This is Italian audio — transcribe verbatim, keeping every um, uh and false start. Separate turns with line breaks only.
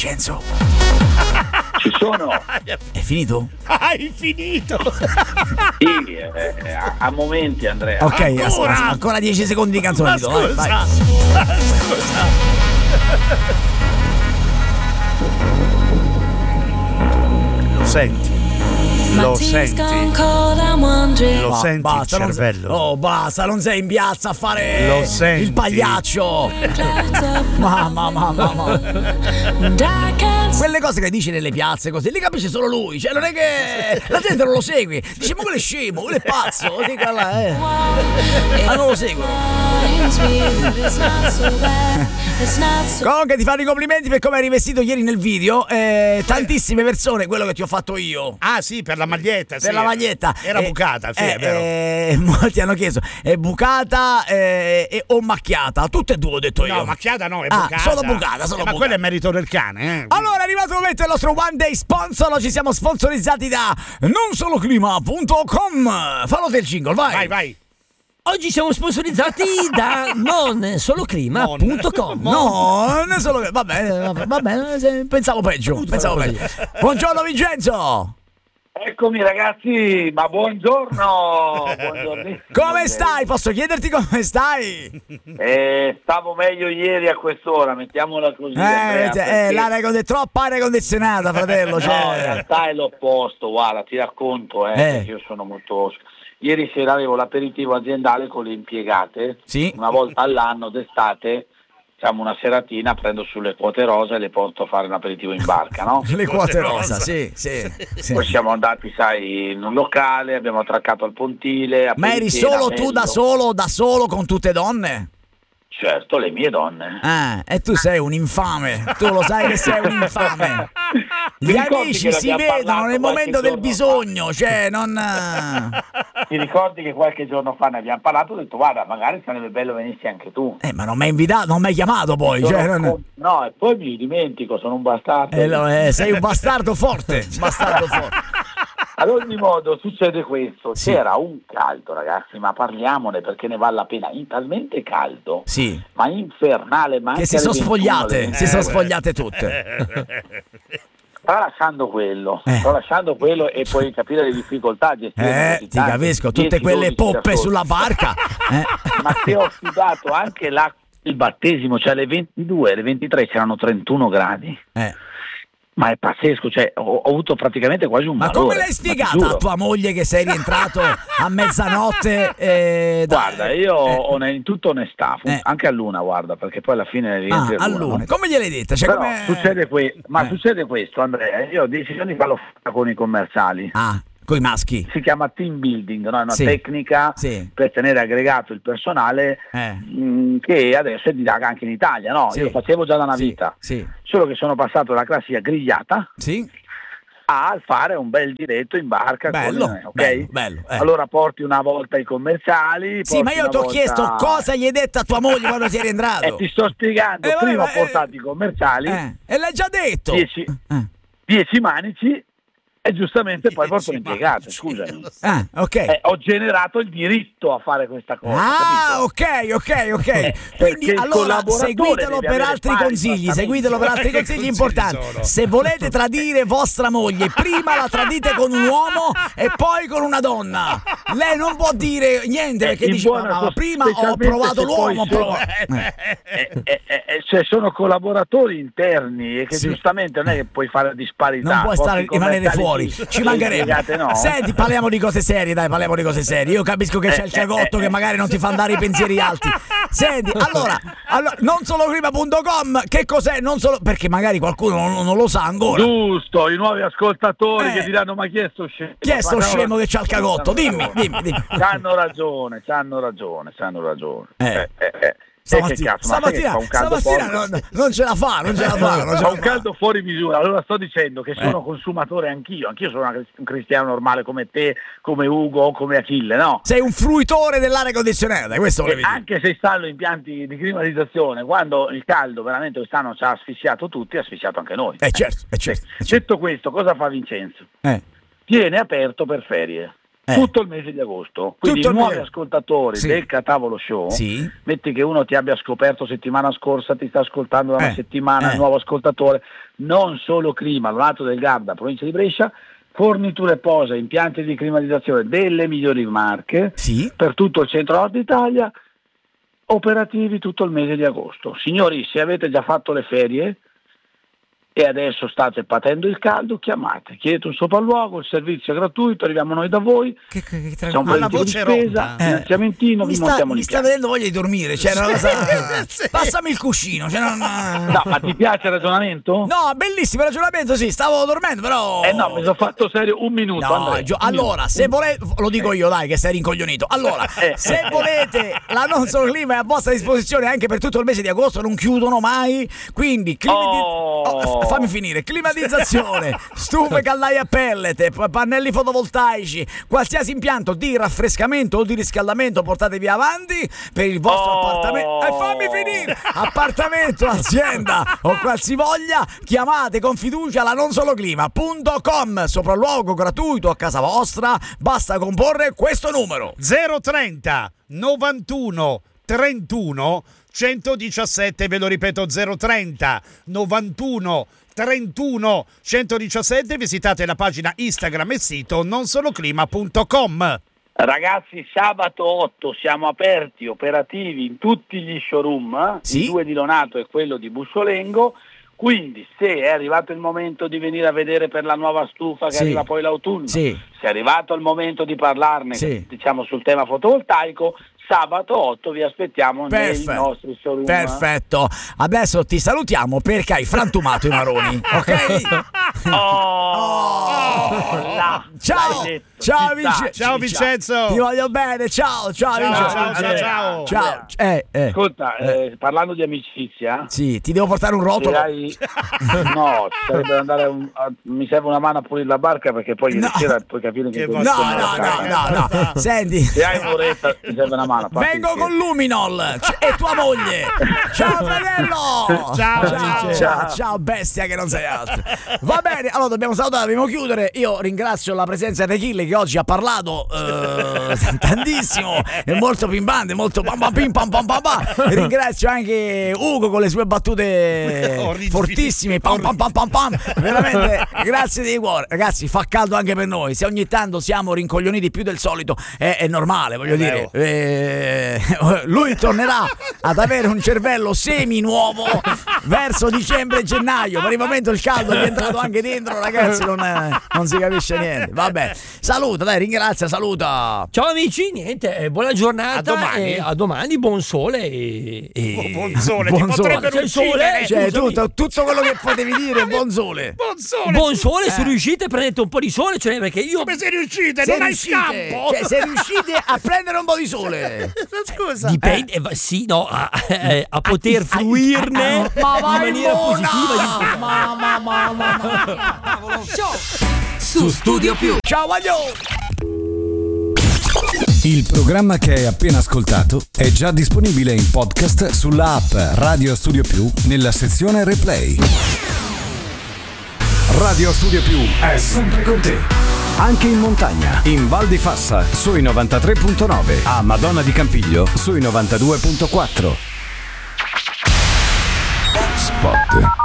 Vincenzo.
Ci sono.
È finito?
Hai finito?
Sì, eh, a, a momenti, Andrea.
Ok,
Ancora?
as- as- ancora dieci secondi di canzone.
Ma
Tito, vai,
scusa,
vai.
ma scusa. Lo senti? Lo senti? Lo
Ba-
senti
basta,
il
non-
cervello?
Oh, basta, non sei in piazza a fare
Lo senti?
il pagliaccio. Mamma, mamma, mamma. Quelle cose che dici nelle piazze così, le capisce solo lui. Cioè, non è che la gente non lo segue. Dice, ma quello è scemo, quello è pazzo. Così che là, eh. Ma non lo seguono. Comunque ti fanno i complimenti per come hai rivestito ieri nel video. Eh, tantissime persone, quello che ti ho fatto io.
Ah sì, per la maglietta.
Per
sì.
la maglietta
Era
Eh,
bucata, sì,
eh,
è vero.
eh, molti hanno chiesto è bucata eh, e, o macchiata. Tutte e due ho detto io.
No, macchiata no, è
Ah,
bucata.
solo bucata, solo
Eh, ma
bucata.
quello è merito del cane, eh.
Allora è arrivato il momento del nostro One Day Sponsor. Ci siamo sponsorizzati da non solo clima punto com. Fallo del jingle, vai.
Vai, vai.
Oggi siamo sponsorizzati da non solo clima punto com.
No, non solo va bene, va bene, se- pensavo peggio, pensavo peggio. Buongiorno Vincenzo.
Eccomi ragazzi, ma buongiorno. Buongiornissimo.
Come stai? Posso chiederti come stai?
Eh, stavo meglio ieri a quest'ora, mettiamola così. Andrea,
Eh, cioè,
perché-
eh, l'aria conde- troppa aria condizionata, fratello.
No, in
Cioè.
realtà è l'opposto, guarda, ti racconto, eh,
Eh.
perché io sono molto... Ieri sera avevo l'aperitivo aziendale con le impiegate,
Sì.
una volta all'anno d'estate, diciamo una seratina, prendo sulle quote rosa e le porto a fare un aperitivo in barca, no?
Le quote rosa, sì, sì, sì.
Poi siamo andati, sai, in un locale, abbiamo attraccato al pontile.
Ma eri
aperitiera,
solo tu da
bello.
solo, da solo con tutte donne?
Certo, le mie donne.
Ah, e tu sei un infame, tu lo sai che sei un infame. Gli
Ti ricordi
amici
che
si
ne abbiamo
vedono
parlato
nel
qualche
momento del
giorno
bisogno, cioè non...
Ti ricordi che qualche giorno fa ne abbiamo parlato? Ho detto, guarda, magari sarebbe bello venissi anche tu.
Eh, ma non mi hai invitato, non mi hai chiamato poi,
Sono
cioè... non-
con- No, e poi mi dimentico, sono un bastardo.
Eh, lo- eh, sei un bastardo forte, bastardo forte.
Ad ogni modo succede questo,
Sì.
c'era un caldo ragazzi, ma parliamone perché ne vale la pena, in talmente caldo,
Sì,
ma infernale, ma
che
anche
si
alle
sono
ventuno,
sfogliate,
alle
si sono
Eh, beh.
sfogliate tutte.
Tralasciando quello,
Eh.
tralasciando quello e puoi capire le difficoltà gestire
Eh,
così
ti
tanti,
capisco, tutte
dieci,
quelle
dodici
poppe
persone.
sulla barca. Eh.
Ma che ho studato anche la, il battesimo, cioè alle ventidue, alle ventitré c'erano trentuno gradi.
Eh.
Ma è pazzesco, cioè ho, ho avuto praticamente quasi un
Ma
malore.
come l'hai
ma ti
spiegata
giuro.
a tua moglie che sei rientrato a mezzanotte? eh, da-
Guarda, io
eh,
ho ne- in tutta onestà, fu-
Eh.
anche a luna, guarda, perché poi alla fine
ah,
rientri a
a
luna,
luna.
no?
Come gliel'hai detta? Cioè,
Però
come-
succede, que- ma
Eh.
succede questo, Andrea, io ho decisioni fa l'ho fatta con i commerciali.
Ah, coi maschi.
Si chiama team building, no? È una
Sì.
tecnica
Sì.
per tenere aggregato il personale
Eh.
mh, che adesso è didatta anche in Italia, no?
Sì.
Io lo facevo già da una
Sì,
vita,
Sì.
solo che sono passato dalla classica grigliata
Sì.
a fare un bel giretto in barca.
Bello,
con, ok?
bello, bello, eh.
Allora porti una volta i commerciali.
Sì, ma
porti
io
una
ti ho
volta-
chiesto cosa gli hai detto a tua moglie quando sei rientrato.
E ti sto spiegando,
Eh, vabbè,
prima
ma-
ho portato i commerciali,
Eh, E l'hai già detto.
dieci,
Eh.
dieci manici e giustamente poi porto
Dieci
l'impiegata,
manici.
scusami.
Ah, ok.
Eh, ho generato il diritto a fare questa cosa.
Ah,
capito?
ok, ok, ok.
Eh,
Quindi
perché il
allora
collaboratore
seguitelo
deve
per
avere
altri
pari
consigli,
trattamento.
seguitelo per altri
Che
consigli
consigli
importanti.
sono?
Se volete tradire vostra moglie, prima la tradite con un uomo e poi con una donna. Lei non può dire niente perché
Eh, in
dice
buona
ma, ma
sost-
prima ho
specialmente
provato
se poi
l'uomo. ho
sono-
provato- Eh.
Eh, eh, eh, eh, cioè sono collaboratori interni e che
Sì.
giustamente non è che puoi fare disparità.
Non puoi
porti
stare
i
rimanere
commerciali
fuori,
sì,
ci
e
mancherebbe.
impiegate no.
Senti, parliamo di cose serie, dai, parliamo di cose serie. Io capisco che c'è il ciagotto che magari non ti fa andare i pensieri alti. Senti, allora, allora non solo clima punto com, che cos'è? Non solo perché magari qualcuno non, non lo sa ancora.
Giusto, i nuovi ascoltatori
Eh.
che diranno ma chi è sto scemo?
Chi è sto
Ma-
scemo che c'ha il cagotto? Dimmi, dimmi, dimmi.
C'hanno ragione, c'hanno ragione, c'hanno ragione.
Eh.
Eh, eh, eh.
Stamattina,
Eh, che cazzo, ma sai che
stamattina,
fa un caldo
stamattina
fuori?
non, non ce la fa, non ce la fa, non ce
Fa
la
un
fa.
caldo fuori misura, allora sto dicendo che sono
Eh.
consumatore anch'io, anch'io sono una- un cristiano normale come te, come Ugo o come Achille, no?
Sei un fruitore dell'aria condizionata, dai, questo
E
volevi dire.
anche se installo impianti di climatizzazione, quando il caldo veramente quest'anno ci ha asfissiato tutti, ha asfissiato anche noi.
Eh certo, eh certo, eh certo.
Detto questo, cosa fa Vincenzo?
Eh.
Tiene aperto per ferie.
Eh.
Tutto il mese di agosto, quindi
Tutto
i
il
nuovi
mese.
ascoltatori
Sì.
del Catavolo Show,
Sì.
metti che uno ti abbia scoperto settimana scorsa, ti sta ascoltando da una
Eh.
settimana,
Eh.
nuovo ascoltatore, Non Solo Clima, Donato del Garda, provincia di Brescia, forniture posa, impianti di climatizzazione delle migliori marche,
sì,
per tutto il centro-nord Italia, operativi tutto il mese di agosto. Signori, se avete già fatto le ferie e adesso state patendo il caldo, chiamate, chiedete un sopralluogo, il servizio è gratuito, arriviamo noi da voi,
Che, che, che
c'è un
Ma la
preventivo di
voce
spesa,
rotta.
finanziamentino,
mi
vi
sta,
montiamo
mi
l'impianto.
sta vedendo voglia di dormire, cioè, una cosa...
Sì.
Passami il cuscino, cioè, non...
No, ma ti piace il ragionamento?
No, bellissimo ragionamento, sì, stavo dormendo, però...
Eh no, mi sono fatto serio un minuto.
No,
Andrea,
Gio-
un
allora, se volete, lo dico io, dai, che sei rincoglionito. Allora,
Eh.
se volete, la Non Solo Clima è a vostra disposizione anche per tutto il mese di agosto, non chiudono mai. Quindi, climati-
Oh.
oh, fammi finire: climatizzazione, stufe, caldaie a pellet, p- pannelli fotovoltaici, qualsiasi impianto di raffrescamento o di riscaldamento, portatevi avanti per il vostro
Oh.
appartamento. E fammi finire! Appartamento, azienda o qualsivoglia, chiamate con fiducia la non solo clima punto com, sopralluogo gratuito a casa vostra, basta comporre questo numero.
zero trenta novantuno trentuno centodiciassette, ve lo ripeto, zero trenta novantuno trentuno centodiciassette, visitate la pagina Instagram e sito non solo clima punto com.
Ragazzi, sabato otto siamo aperti, operativi in tutti gli showroom, eh?
Sì.
I due di Lonato e quello di Bussolengo, quindi se è arrivato il momento di venire a vedere per la nuova stufa che
Sì.
arriva poi l'autunno,
Sì.
se è arrivato il momento di parlarne,
Sì.
diciamo sul tema fotovoltaico, sabato otto vi aspettiamo
Perfetto.
nei nostri showroom.
Perfetto. Adesso ti salutiamo perché hai frantumato i maroni, ok?
Oh, là,
Ciao.
l'hai detto,
Ciao,
ci
Vince-
sta.
Ciao Vincenzo.
Ti voglio bene, ciao, ciao,
Ciao,
Vincenzo.
ciao, ciao, ciao.
Ciao. Eh, eh.
Ascolta, eh, parlando di amicizia,
Sì, ti devo portare un
se
rotolo.
hai... no, sarebbe da andare un- a- mi serve una mano a pulire la barca perché poi ieri
No.
sera puoi capire che,
Che
cosa
No,
sono
no,
la
no,
barca.
no, no. Senti.
Se hai un'oretta mi serve una mano. a parte
Vengo
il
con Luminol c- e tua moglie. Ciao fratello.
Ciao,
ciao,
ciao.
ciao, bestia che non sei altro. Va bene, allora dobbiamo salutare, dobbiamo chiudere. Io ringrazio la presenza di Achille che oggi ha parlato eh, tantissimo, è molto pimpante, molto pam pam pim pam pam pam pam. Ringrazio anche Ugo con le sue battute
Orribili.
fortissime, pam pam pam pam pam. Veramente grazie di cuore. Ragazzi, fa caldo anche per noi. Se ogni tanto siamo rincoglioniti più del solito è, è normale, voglio
Eh,
dire. Eh, lui tornerà ad avere un cervello semi nuovo verso dicembre e gennaio. Per il momento il caldo è entrato anche dentro, ragazzi, non, è- non si capisce niente. Vabbè, saluta, dai, ringrazia, saluta.
Ciao amici, niente, eh, buona giornata.
A domani.
e a domani, buon sole e, e-
Buon sole,
Buon
ti
sole.
potrebbero
C'è il sole,
uccidere.
Cioè,
scusami.
tutto, tutto quello che potevi dire, buon sole.
Buon sole.
Buon sole,
Eh.
se riuscite prendete un po' di sole, cioè, perché io
Come se riuscite?
Se
non hai
riuscite,
scampo.
cioè, se riuscite a prendere un po' di sole.
Scusa.
dipende, eh, va- sì, no, a, eh, a poter fruirne
Ma
in
vai
maniera
buona!
positiva.
Ma, ma, ma, ma, ma.
Su Studio Più.
Ciao, voglio.
Il programma che hai appena ascoltato è già disponibile in podcast sulla app Radio Studio Più nella sezione Replay. Radio Studio Più è sempre con te. Anche in montagna, in Val di Fassa sui novantatré virgola nove, a Madonna di Campiglio sui novantadue virgola quattro. Spot.